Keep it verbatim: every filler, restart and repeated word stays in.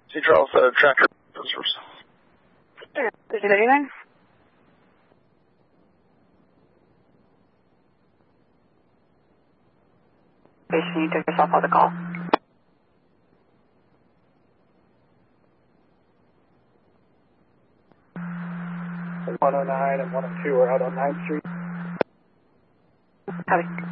C Charles, uh, tractor officers. Did you do anything? Station, you took yourself out of the call. one oh nine and one oh two are out on ninth Street. Copy.